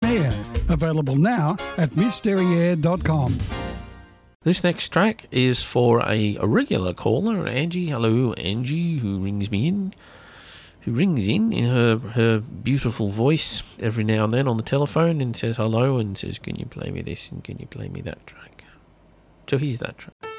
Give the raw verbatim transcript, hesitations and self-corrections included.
Air. Available now at mysteryair dot com. This next track is for a, a regular caller, Angie. Hello, Angie, who rings me in. Who rings in in her, her beautiful voice every now and then on the telephone and says hello and says, can you play me this and can you play me that track? So here's that track.